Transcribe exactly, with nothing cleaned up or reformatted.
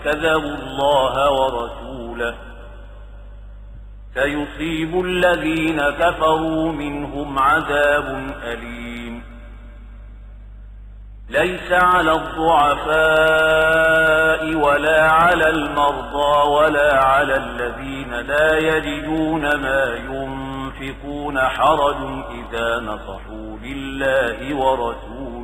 كذبوا الله ورسوله سيصيب الذين كفروا منهم عذاب أليم. ليس على الضعفاء ولا على المرضى ولا على الذين لا يجدون ما ينفقون حرج إذا نصحوا لله ورسوله